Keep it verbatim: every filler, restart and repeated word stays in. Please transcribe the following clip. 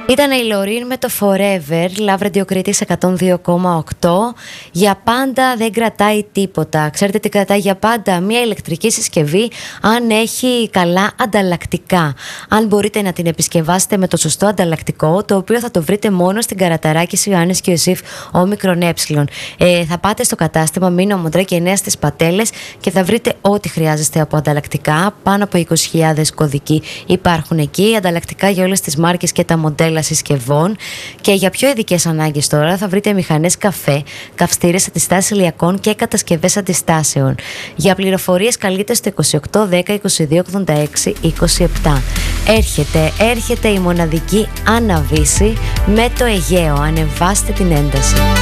Ήταν η Λωρίν με το Forever, Love Radio Κρήτης εκατόν δύο κόμμα οκτώ. Για πάντα δεν κρατάει τίποτα. Ξέρετε τι κρατάει για πάντα? Μια ηλεκτρική συσκευή, αν έχει καλά ανταλλακτικά. Αν μπορείτε να την επισκευάσετε με το σωστό ανταλλακτικό, το οποίο θα το βρείτε μόνο στην Καραταράκης Ιωάννης και Ιωσήφ όμικρον ε. ε. Θα πάτε στο κατάστημα Μίνο Μοντρέ και νέα στις Πατέλες και θα βρείτε ό,τι χρειάζεστε από ανταλλακτικά. Πάνω από είκοσι χιλιάδες κωδικοί υπάρχουν εκεί. Ανταλλακτικά για όλες τις μάρκες και τα μοντέλα συσκευών. Και για πιο ειδικές ανάγκες τώρα θα βρείτε μηχανές καφέ, καυστήρες, αντιστάσεις ηλιακών και κατασκευές αντιστάσεων. Για πληροφορίες καλείτε στο είκοσι οκτώ δέκα είκοσι δύο ογδόντα έξι είκοσι επτά. Έρχεται, έρχεται η μοναδική Άννα Βύση με το Αιγαίο. Ανεβάστε την ένταση.